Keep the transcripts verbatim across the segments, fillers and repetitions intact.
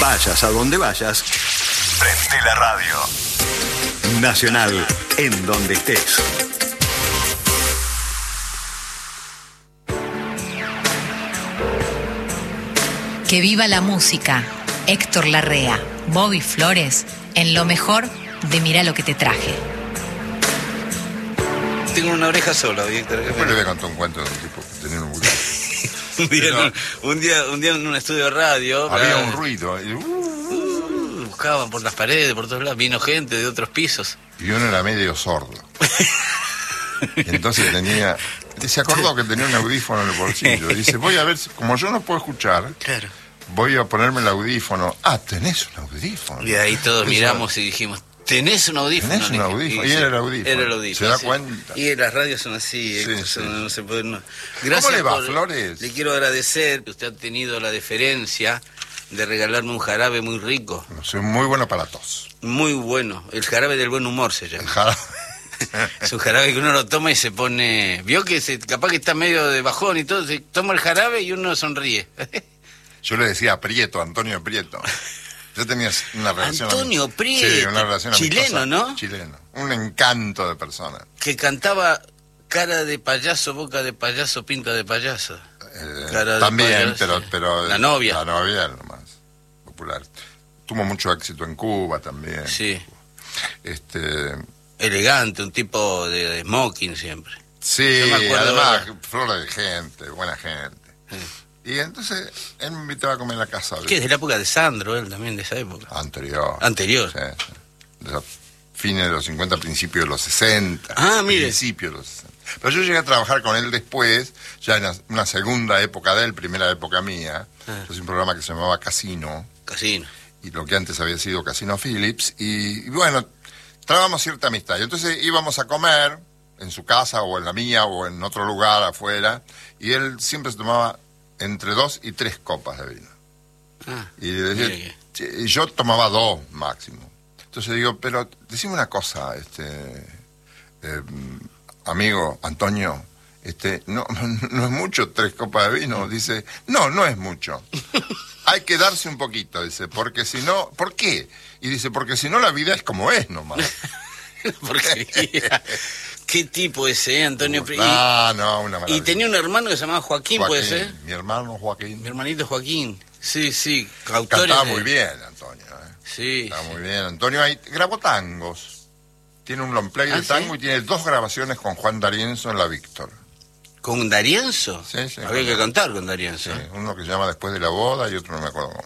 Vayas a donde vayas, prende la radio. Nacional, en donde estés. Que viva la música. Héctor Larrea, Bobby Flores, en lo mejor de Mirá lo que te traje. Tengo una oreja sola, Víctor. Después le voy a contar un cuento de un tipo que tenía un un, día en un, un día un día en un estudio de radio. Había ¿verdad? un ruido. Y, uh, uh, buscaban por las paredes, por todos lados. Vino gente de otros pisos. Y uno era medio sordo. Y entonces tenía... Se acordó que tenía un audífono en el bolsillo. Y dice, voy a ver, si, como yo no puedo escuchar... Claro. Voy a ponerme el audífono. Ah, tenés un audífono. Y ahí todos Eso, miramos y dijimos, ¿tenés un audífono? ¿Tenés un audífono? Y, y era el audífono. Era el audífono. ¿Se da sí. cuenta? Y las radios son así. Sí, eh, sí. No, no se puede, no. Gracias. ¿Cómo le va, por, Flores? Le quiero agradecer que usted ha tenido la deferencia de regalarme un jarabe muy rico. No, soy muy bueno para tos. Muy bueno. El jarabe del buen humor se llama. El jarabe. Es un jarabe que uno lo toma y se pone... Vio que se, capaz que está medio de bajón y todo, se toma el jarabe y uno sonríe. Yo le decía a Prieto, Antonio Prieto. Yo tenía una relación... Antonio Prieto. Sí, una relación Chileno, amistosa. ¿no? Chileno. Un encanto de persona. Que cantaba cara de payaso, boca de payaso, pinta de payaso. Eh, Cara de también, payaso. pero, pero... La novia. La novia es lo más popular. Tuvo mucho éxito en Cuba también. Sí. Este... Elegante, un tipo de, de smoking siempre. Sí, Yo me acuerdo además, de- flor de gente, buena gente. Sí. Y entonces, él me invitaba a comer en la casa. Que es de la época de Sandro, él también, de esa época. Anterior. Anterior. Sí, sí. De los fines de los cincuenta, principios de los sesenta. Ah, mire. Principios de los sesenta. Pero yo llegué a trabajar con él después, ya en una segunda época de él, primera época mía. Ah. Es un programa que se llamaba Casino, Casino. y lo que antes había sido Casino Phillips. Y, y bueno, trabamos cierta amistad. Y entonces íbamos a comer en su casa, o en la mía, o en otro lugar afuera, y él siempre se tomaba entre dos y tres copas de vino. Ah, Y le decía, mire "Che", y yo tomaba dos máximo. Entonces digo, pero decime una cosa, este eh, amigo Antonio, este no, no es mucho tres copas de vino. Dice, no, no es mucho. Hay que darse un poquito, dice, porque si no, ¿por qué? Y dice, porque si no la vida es como es nomás. Porque, ¿qué tipo ese, eh, Antonio? Uh, ah, no, una y, maravilla. y tenía un hermano que se llamaba Joaquín, Joaquín, ¿puede ser? mi hermano Joaquín. Mi hermanito Joaquín. Sí, sí. Autores Cantaba de- muy bien, Antonio. ¿eh? Sí. Está sí. muy bien. Antonio ahí grabó tangos. Tiene un long play ¿Ah, de tango sí? y tiene dos grabaciones con Juan D'Arienzo en la Víctor. ¿Con Darienzo? Sí, sí. Había que cantar con Darienzo. Sí, uno que se llama Después de la boda y otro no me acuerdo cómo.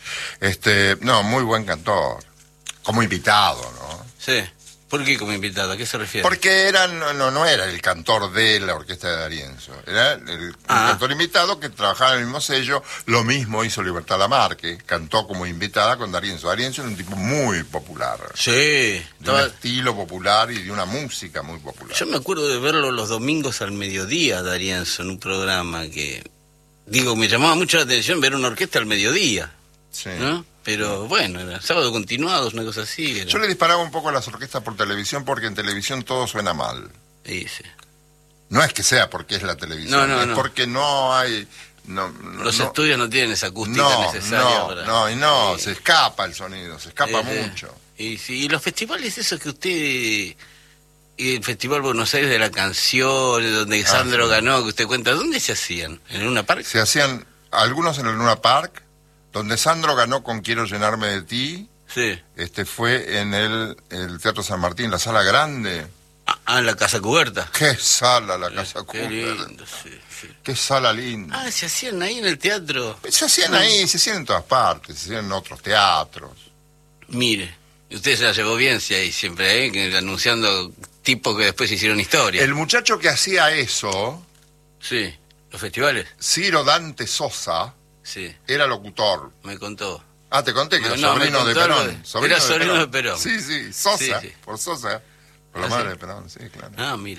Este, no, muy buen cantor. Como invitado, ¿no? Sí. ¿Por qué como invitado? ¿A qué se refiere? Porque era, no, no, no era el cantor de la orquesta de D'Arienzo. Era el, el Ah. cantor invitado que trabajaba en el mismo sello. Lo mismo hizo Libertad Lamarque. Cantó como invitada con D'Arienzo. D'Arienzo era un tipo muy popular. Sí. De Estaba- un estilo popular y de una música muy popular. Yo me acuerdo de verlo los domingos al mediodía, Darienzo, en un programa que... Digo, me llamaba mucho la atención ver una orquesta al mediodía, Sí. ¿no? Pero bueno, era sábado continuados, una cosa así. Era. Yo le disparaba un poco a las orquestas por televisión porque en televisión todo suena mal. Sí, sí. No es que sea porque es la televisión, No, no, es no. porque no hay... No, no, Los no, estudios no tienen esa acústica no, necesaria no, para... no, y no, Sí. se escapa el sonido, se escapa Sí, sí. mucho. Y, sí, y los festivales esos que usted... y el Festival Buenos Aires de la Canción, donde Ah, Sandro sí. ganó, que usted cuenta, ¿dónde se hacían? ¿En una parque? Se hacían algunos en el Luna Park, donde Sandro ganó con Quiero llenarme de ti, Sí. este fue en el, el Teatro San Martín, la sala grande. Ah, ah, en la Casa Cubierta. ¡Qué sala la Casa Qué Cubierta! lindo, sí, sí. ¡Qué sala linda! Ah, se hacían ahí en el teatro. Se hacían ahí, se hacían en todas partes, se hacían en otros teatros. Mire, usted se la llevó bien, si ahí siempre, ¿eh? Que anunciando tipos que después hicieron historia. El muchacho que hacía eso, Sí, los festivales. Ciro Dante Sosa, Sí, era locutor. me contó. Ah, te conté que No, era no, sobrino me de contó algo Perón. de- era sobrino de Perón. Sí, sí, Sosa, Sí, sí. por Sosa, por la Ah, madre sí. de Perón, sí, claro. Ah, mire.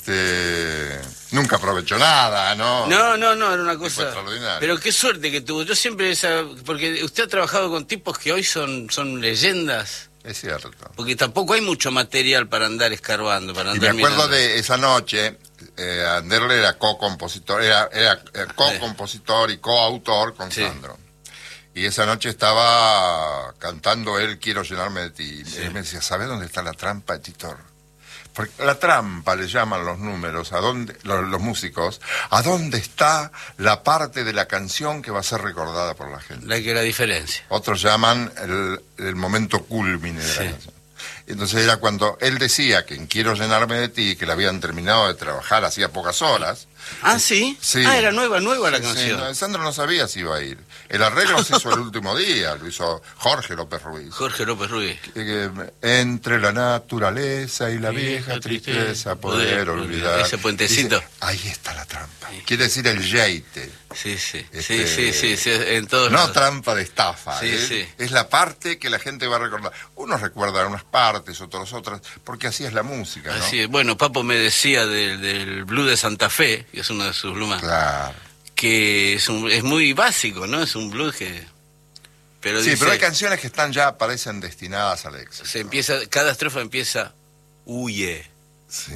Este, nunca aprovechó nada, ¿no? No, no, no, era una Tipo cosa... extraordinario. Pero qué suerte que tuvo. Yo siempre esa... Porque usted ha trabajado con tipos que hoy son, son leyendas. Es cierto. Porque tampoco hay mucho material para andar escarbando, para Y andar me acuerdo mirando. de esa noche, eh, Anderle era co-compositor, era, era eh, co-compositor y coautor con Sí. Sandro. Y esa noche estaba cantando él Quiero llenarme de ti. Sí. Y él me decía, ¿sabes dónde está la trampa de Titor? Porque la trampa le llaman los números, a dónde, los, los músicos, a dónde está la parte de la canción que va a ser recordada por la gente. La que la diferencia. Otros llaman el, el momento culmine de Sí. la canción. Entonces era cuando él decía que en Quiero llenarme de ti, que le habían terminado de trabajar hacía pocas horas. Ah, ¿sí? Sí. Ah, era nueva, nueva la Sí, canción. no, Sandro no sabía si iba a ir. El arreglo se hizo el último día, lo hizo Jorge López Ruiz. Jorge López Ruiz. Eh, entre la naturaleza y la vieja tristeza poder olvidar. Ese puentecito. Dice, ahí está la trampa. Quiere decir el yeite. Sí, sí, Este, sí, sí, sí, sí, en todos No lados. trampa de estafa. Sí, ¿eh? sí. Es la parte que la gente va a recordar. Unos recuerdan unas partes, otros otras, porque así es la música, ¿no? Así es. Bueno, Papo me decía del, del blues de Santa Fe, que es uno de sus blues más, Claro. que es, un, es muy básico, ¿no? Es un blues que... Pero Sí, dice, pero hay canciones que están ya, parecen destinadas al éxito. se empieza, cada estrofa empieza, huye. Sí.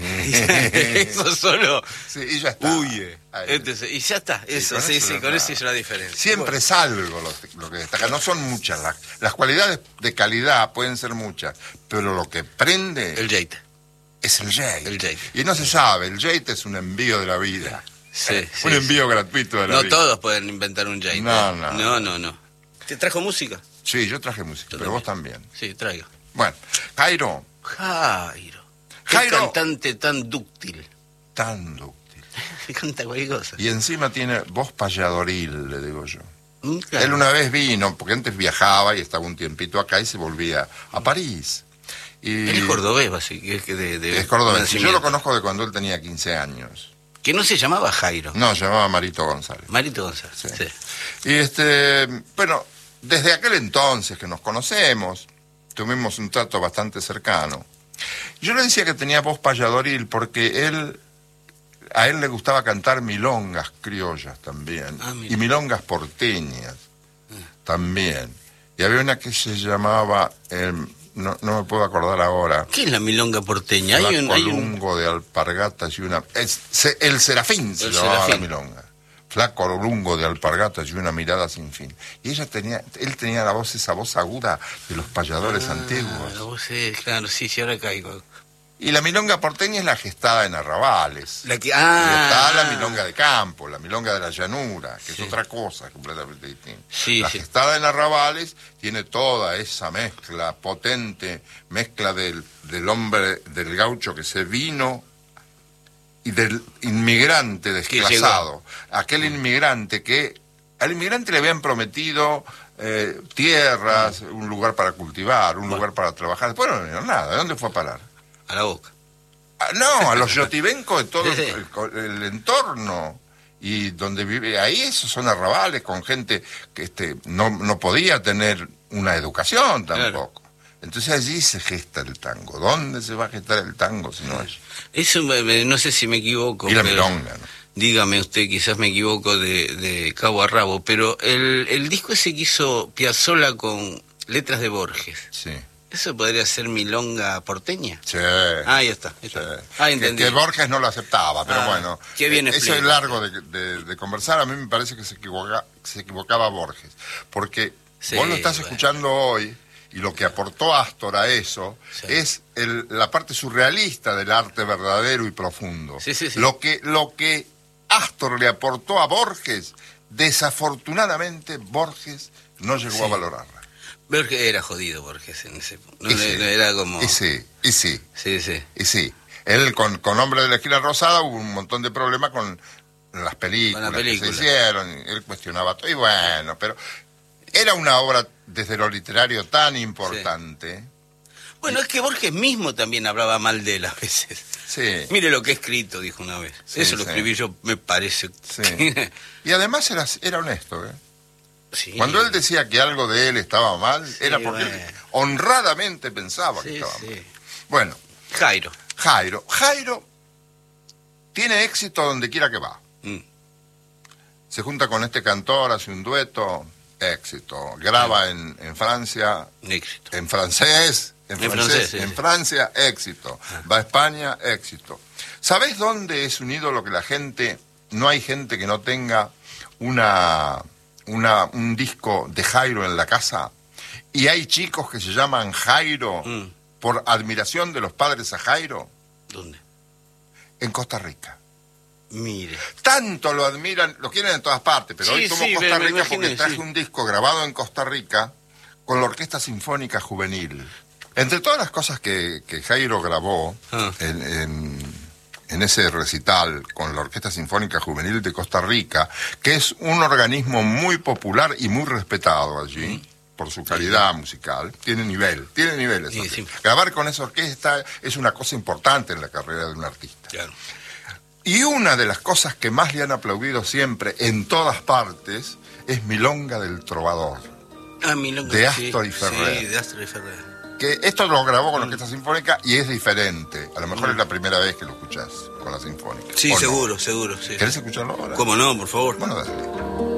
Eso solo, Sí, y ya está. huye. Ahí. Entonces, y ya está, eso, con sí, eso sí, ya con está. eso hizo la diferencia. Siempre Bueno, es algo lo, lo que destaca. No son muchas. Las, las cualidades de calidad pueden ser muchas, pero lo que prende el Jate. es el jate. El jate. Y no se sabe, el jate es un envío de la vida. Sí, sí, un sí. envío gratuito de la No vida. todos pueden inventar un Jate. No, no. No, no, no. ¿Te trajo música? Sí, yo traje música, Yo pero vos también. Sí, traigo. Bueno, Jairo, Jairo. Qué Jairo. cantante tan dúctil. tan dúctil. Canta cualquier cosa. Y encima tiene voz payadoril, le digo yo. Mm, claro. Él una vez vino, porque antes viajaba y estaba un tiempito acá y se volvía a París. Y Él es cordobés, básicamente. que De, de, Es cordobés. de Yo nacimiento. lo conozco de cuando él tenía quince años. Que no se llamaba Jairo. No, se llamaba Marito González. Marito González. Sí. Sí. Y este, bueno, desde aquel entonces que nos conocemos, tuvimos un trato bastante cercano. Yo le decía que tenía voz payadoril porque él, a él le gustaba cantar milongas criollas también. Ah, mira. Y milongas porteñas también. Y había una que se llamaba, eh, no, no me puedo acordar ahora, ¿Qué es la milonga porteña? Hay un, hay un... Flacolungo de alpargatas y una... Es, se- el Serafín se El llamaba Serafín. la milonga. Flacolungo de alpargatas y una mirada sin fin. Y ella tenía, él tenía la voz, esa voz aguda de los payadores Ah, antiguos. vos, eh, claro, sí, sí, ahora caigo. Y la milonga porteña es la gestada en arrabales. La que... Y Ah, está la milonga de campo, la milonga de la llanura, que Sí. es otra cosa completamente distinta. Sí, la sí. gestada en arrabales tiene toda esa mezcla potente, mezcla del, del hombre, del gaucho que se vino y del inmigrante desplazado. Aquel inmigrante que al inmigrante le habían prometido eh, tierras, un lugar para cultivar, un lugar para trabajar. Después no vino nada. ¿De dónde fue a parar? a la boca. Ah, no, a los yotibencos de todo el, Sí. el- el entorno. Y donde vive, ahí esos son arrabales con gente que este, no, no podía tener una educación tampoco. Entonces allí se gesta el tango. ¿Dónde se va a gestar el tango si no allí? Eso, me- me- no sé si me equivoco. Y la pero- milonga, ¿no? Dígame usted, quizás me equivoco de, de cabo a rabo, pero el, el disco ese que hizo Piazzolla con letras de Borges, Sí. ¿eso podría ser milonga porteña? Sí. Ah, ahí está. Ahí Sí. está. Ah, que, entendí. que Borges no lo aceptaba, pero Ah, bueno. qué bien eh, Eso explica. es largo de, de- de conversar. A mí me parece que se, equivoca, se equivocaba Borges. Porque Sí, vos lo estás bueno. escuchando hoy y lo que aportó Astor a eso Sí. es el- la parte surrealista del arte verdadero y profundo. Sí, sí, sí. Lo que, lo que Astor le aportó a Borges, desafortunadamente Borges no llegó Sí. a valorarla. Borges era jodido, Borges, en ese punto. No, Y sí. no era como... Y sí, y sí. Sí, sí. Y sí, él con, con Hombre de la Esquina Rosada hubo un montón de problemas con las películas, Con la película. que se hicieron, y él cuestionaba todo, y bueno, pero era una obra desde lo literario tan importante. Bueno, es que Borges mismo también hablaba mal de él a veces. Sí, Mire lo que he escrito, dijo una vez. Sí, Eso lo sí. escribí yo, me parece. sí. Y además era, era honesto, ¿eh? Sí. Cuando él decía que algo de él estaba mal, Sí, era porque él bueno. honradamente pensaba que Sí, estaba sí. mal. Bueno, Jairo. Jairo. Jairo tiene éxito donde quiera que va. Mm. Se junta con este cantor, hace un dueto, éxito. Graba en, en Francia, Éxito. en francés, en, En francés, francés, sí, en sí. Francia, éxito. Va a España, éxito. ¿Sabés dónde es un ídolo que la gente, no hay gente que no tenga una, una, un disco de Jairo en la casa y hay chicos que se llaman Jairo mm. por admiración de los padres a Jairo. ¿Dónde? En Costa Rica. Mire. Tanto lo admiran, lo quieren en todas partes, pero sí, hoy tomo sí, Costa me, Rica me porque imaginé, traje sí. un disco grabado en Costa Rica con la Orquesta Sinfónica Juvenil. Entre todas las cosas que, que Jairo grabó ah. en, en, en ese recital con la Orquesta Sinfónica Juvenil de Costa Rica, que es un organismo muy popular y muy respetado allí, mm. por su calidad sí. musical, tiene nivel, tiene niveles. Sí, sí. Grabar con esa orquesta es una cosa importante en la carrera de un artista. Claro. Y una de las cosas que más le han aplaudido siempre, en todas partes, es Milonga del Trovador. Ah, Milonga. De Astor sí, y Ferrer. Sí, de Astor y Ferrer. Que esto lo grabó con la Orquesta Sinfónica y es diferente. A lo mejor mm. es la primera vez que lo escuchás con la Sinfónica. Sí, seguro, no? seguro. Sí. ¿Querés escucharlo ahora? ¿Cómo no, por favor? Bueno, dale.